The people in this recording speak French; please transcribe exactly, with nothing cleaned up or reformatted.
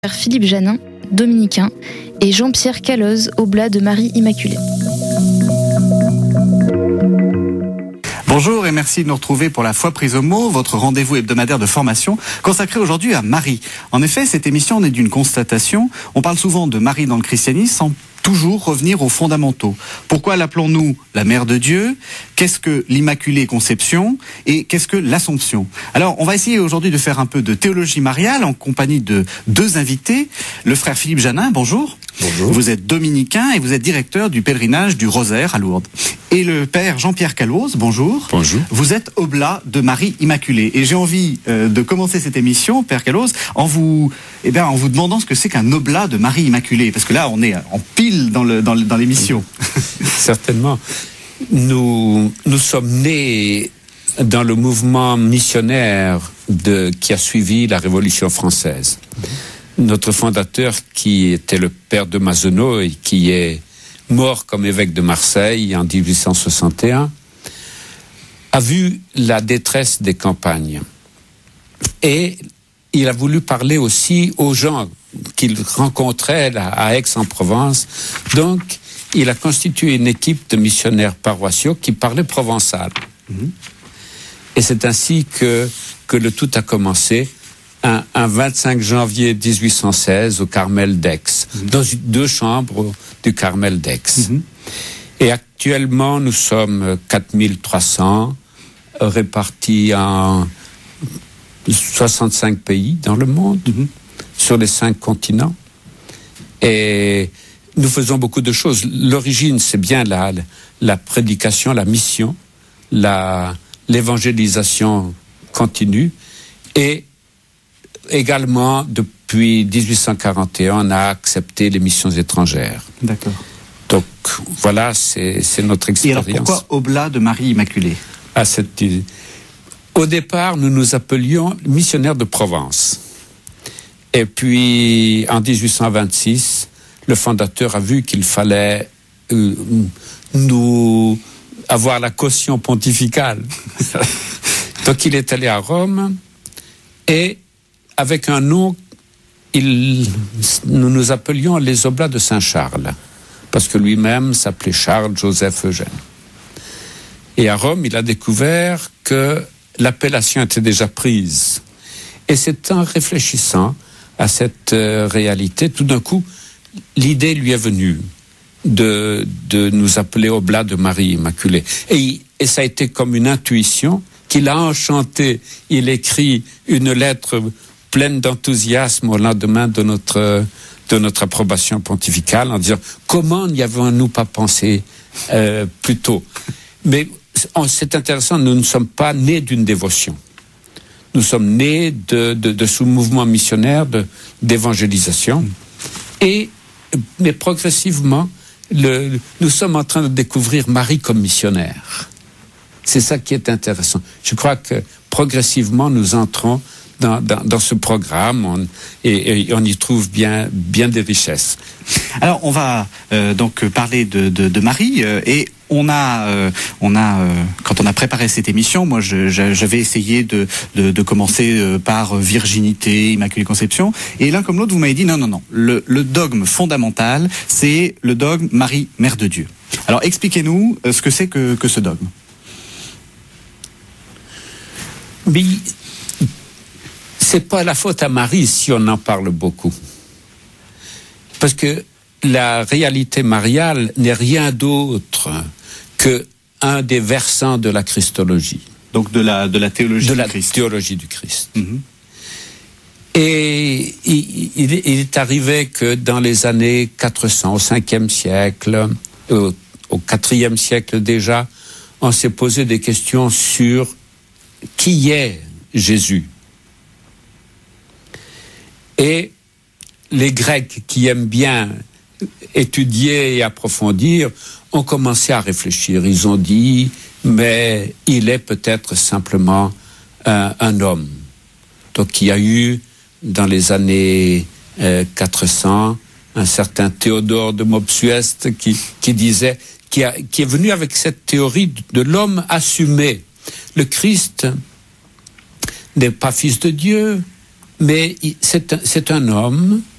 Philippe Janin, dominicain, et Jean-Pierre Caloz, oblat de Marie Immaculée. Bonjour et merci de nous retrouver pour la Foi prise au mot, votre rendez-vous hebdomadaire de formation consacré aujourd'hui à Marie. En effet, cette émission naît d'une constatation. On parle souvent de Marie dans le christianisme sans toujours revenir aux fondamentaux. Pourquoi l'appelons-nous la Mère de Dieu? Qu'est-ce que l'Immaculée Conception? Et qu'est-ce que l'Assomption? Alors, on va essayer aujourd'hui de faire un peu de théologie mariale en compagnie de deux invités. Le frère Philippe Janin, bonjour. Bonjour. Vous êtes dominicain et vous êtes directeur du pèlerinage du Rosaire à Lourdes. Et le père Jean-Pierre Caloz, bonjour. Bonjour. Vous êtes oblat de Marie Immaculée. Et j'ai envie euh, de commencer cette émission, père Caloz, en vous, eh bien, en vous demandant ce que c'est qu'un oblat de Marie Immaculée. Parce que là, on est en pile dans, le, dans, le, dans l'émission. Certainement. Nous, nous sommes nés dans le mouvement missionnaire de, qui a suivi la Révolution française. Notre fondateur, qui était le père de Mazenot et qui est mort comme évêque de Marseille en dix-huit cent soixante et un, a vu la détresse des campagnes. Et il a voulu parler aussi aux gens qu'il rencontrait à Aix-en-Provence. Donc, il a constitué une équipe de missionnaires paroissiaux qui parlaient provençal. Mmh. Et c'est ainsi que, que le tout a commencé un, un vingt-cinq janvier dix-huit cent seize au Carmel d'Aix, mmh. dans deux chambres du Carmel d'Aix. Mmh. Et actuellement, nous sommes quatre mille trois cents répartis en soixante-cinq pays dans le monde, mmh. sur les cinq continents. Et nous faisons beaucoup de choses. L'origine, c'est bien la, la prédication, la mission, la, l'évangélisation continue. Et également, depuis dix-huit cent quarante et un, on a accepté les missions étrangères. D'accord. Donc, voilà, c'est, c'est notre expérience. Et alors, pourquoi oblat de Marie Immaculée? À cette... Au départ, nous nous appelions missionnaires de Provence. Et puis, en dix-huit cent vingt-six, le fondateur a vu qu'il fallait euh, nous avoir la caution pontificale. Donc, il est allé à Rome et, avec un nom, il, nous nous appelions les Oblats de Saint-Charles, parce que lui-même s'appelait Charles-Joseph Eugène. Et à Rome, il a découvert que l'appellation était déjà prise. Et c'est en réfléchissant à cette euh, réalité, tout d'un coup, l'idée lui est venue de, de nous appeler Oblats de Marie Immaculée. Et, et ça a été comme une intuition qui l'a enchanté. Il écrit une lettre pleine d'enthousiasme au lendemain de notre, de notre approbation pontificale en disant « Comment n'y avons-nous pas pensé euh, plus tôt ?» Mais c'est intéressant, nous ne sommes pas nés d'une dévotion. Nous sommes nés de, de, de ce mouvement missionnaire de, d'évangélisation. Et, mais progressivement, le, nous sommes en train de découvrir Marie comme missionnaire. C'est ça qui est intéressant. Je crois que progressivement, nous entrons dans, dans, dans ce programme on, et, et on y trouve bien, bien des richesses. Alors, on va euh, donc parler de, de, de Marie euh, et on a, euh, on a, euh, quand on a préparé cette émission, moi, je, je, j'avais essayé de, de, de commencer euh, par virginité, Immaculée Conception, et l'un comme l'autre, vous m'avez dit non, non, non. Le, le dogme fondamental, c'est le dogme Marie, Mère de Dieu. Alors, expliquez-nous euh, ce que c'est que, que ce dogme. Mais c'est pas la faute à Marie si on en parle beaucoup, parce que la réalité mariale n'est rien d'autre que un des versants de la Christologie. Donc de la, de la théologie de du la Christ. théologie du Christ. Mm-hmm. Et il, il, il est arrivé que dans les années quatre cents, au cinquième siècle, au, au quatrième siècle déjà, on s'est posé des questions sur qui est Jésus. Et les Grecs qui aiment bien étudier et approfondir, ont commencé à réfléchir. Ils ont dit, mais il est peut-être simplement un, un homme. Donc il y a eu, dans les années euh, quatre cents, un certain Théodore de Mopsueste qui, qui disait, qui, a, qui est venu avec cette théorie de l'homme assumé. Le Christ n'est pas fils de Dieu, mais c'est un, c'est un homme